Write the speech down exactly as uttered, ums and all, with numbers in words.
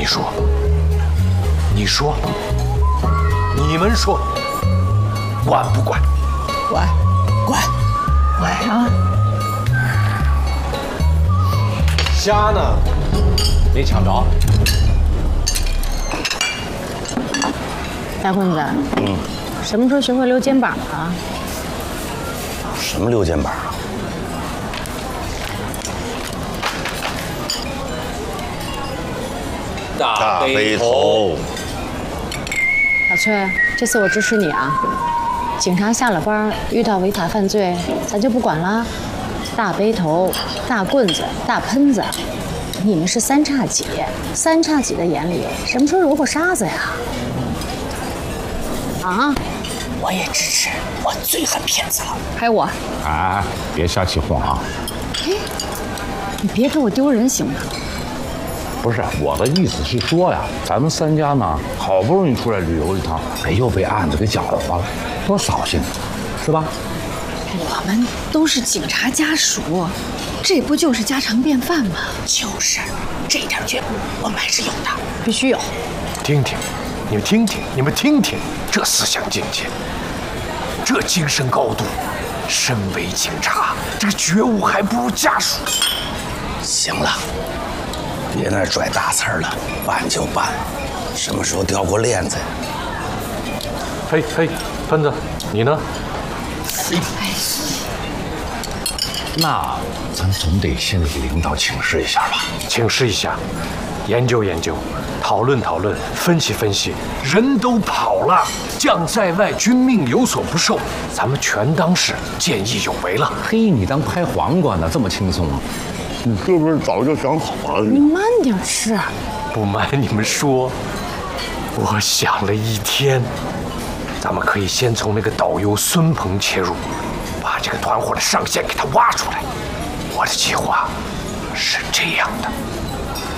说，你说，你们说，管不管？ 管，管，管啊！ 虾呢？没抢着。 大棍子，嗯，什么时候学会溜肩膀啊？ 什么溜肩膀啊？大背头。 小翠，这次我支持你啊！警察下了班遇到违法犯罪，咱就不管了。大背头、大棍子、大喷子，你们是三叉戟，三叉戟的眼里什么时候揉过沙子呀？啊！ 我也支持，我最恨骗子了。 还有我。 哎，别瞎起哄啊！ 哎，你别给我丢人行吗？ 不是，我的意思是说呀，咱们三家呢，好不容易出来旅游一趟，哎，又被案子给搅和了，多扫兴，是吧？ 我们都是警察家属，这不就是家常便饭吗？ 就是，这点觉悟我们还是有的， 必须有。 听听，你们听听，你们听听，这思想境界，这精神高度，身为警察，这个觉悟还不如家属。 行了。别那拽大刺儿了，办就办，什么时候掉过链子呀？ 嘿嘿，喷子，你呢？ 哎，那咱总得先给领导请示一下吧？ 请示一下，研究研究，讨论讨论，分析分析。人都跑了，将在外，君命有所不受，咱们全当是见义勇为了。 嘿，你当拍黄瓜呢，这么轻松啊？ 你是不是早就想好了？ 你慢点吃。 不瞒你们说，我想了一天，咱们可以先从那个导游孙鹏切入，把这个团伙的上线给他挖出来。我的计划是这样的：